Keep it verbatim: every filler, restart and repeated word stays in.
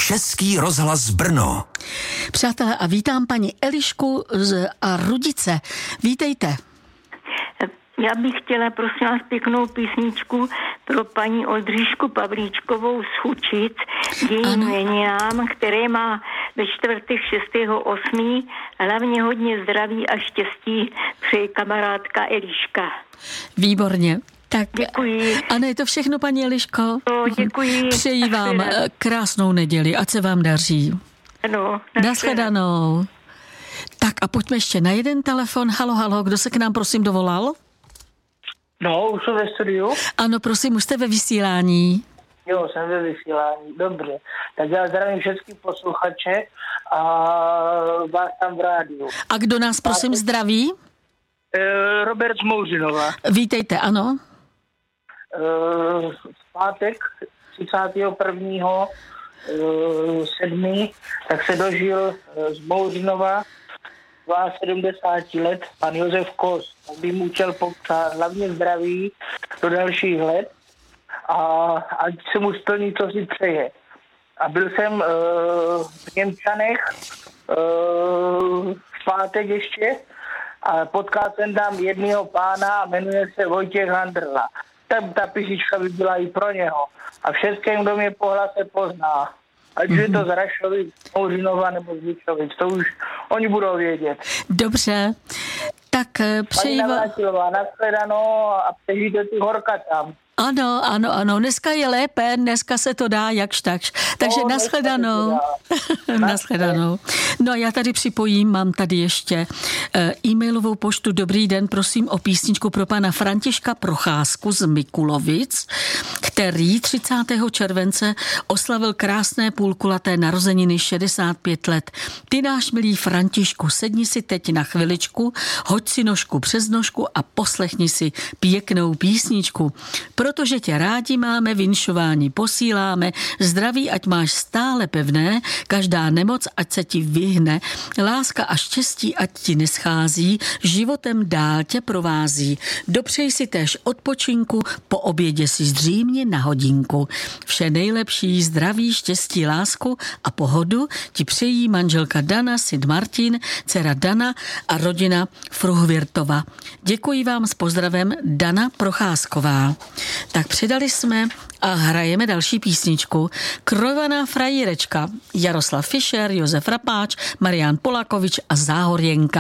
Český rozhlas Brno. Přátelé, a vítám paní Elišku z a Rudice. Vítejte. Já bych chtěla, prosím vás, pěknou písničku pro paní Oldřišku Pavlíčkovou z Hučic, jejím meninám, které má ve čtvrtek šestého osmého Hlavně hodně zdraví a štěstí přeje kamarádka Eliška. Výborně. Tak, děkuji. Ano, je to všechno, paní Eliško? No, děkuji. Přeji vám krásnou neděli, ať se vám daří. Ano. Nashledanou. Tak a pojďme ještě na jeden telefon. Halo, halo, kdo se k nám prosím dovolal? No, už jsem ve studiu. Ano, prosím, už jste ve vysílání. Jo, jsem ve vysílání, dobře. Tak já zdravím všechny posluchače a vás tam v rádiu. A kdo nás prosím zdraví? E, Robert z Mouřinova. Vítejte, ano. E, v pátek třicátého prvního sedmý tak se dožil z Mouřinova sedmdesáti dva let pan Josef Kos. Tak by mu chtěl popřát hlavně zdraví do dalších let a ať se mu splní, co si přeje. A byl jsem uh, v Němčanech uh, v pátek ještě a potkal jsem tam jednoho pána, jmenuje se Vojtěch Handrla. Tak ta písnička by byla i pro něho. A všem, kdo mě po hlase pozná. Ať mm-hmm. je to z Rašovic, Mouřinova nebo z Ličovic, to už oni budou vědět. Dobře, tak přeji vám... Paní Navrátilová, nashledanou a přežijte ty horka tam. Ano, ano, ano, dneska je lépe, dneska se to dá jakž takž. Takže no, nashledanou. Nashledanou. No já tady připojím, mám tady ještě e-mailovou poštu. Dobrý den, prosím o písničku pro pana Františka Procházku z Mikulovic, který třicátého července oslavil krásné půlkulaté narozeniny šedesát pět let. Ty náš milý Františku, sedni si teď na chviličku, hoď si nožku přes nožku a poslechni si pěknou písničku. Protože tě rádi máme, vinšování posíláme, zdraví ať máš stále pevné, každá nemoc ať se ti vyhne, láska a štěstí ať ti neschází, životem dál tě provází. Dopřej si též odpočinku, po obědě si zdřímni na hodinku. Vše nejlepší, zdraví, štěstí, lásku a pohodu ti přejí manželka Dana, syn Martin, dcera Dana a rodina Fruhvirtova. Děkuji vám s pozdravem Dana Procházková. Tak přidali jsme a hrajeme další písničku. Krojovaná frajírečka. Jaroslav Fischer, Josef Rapáč, Marián Polákovič a Záhorjenka.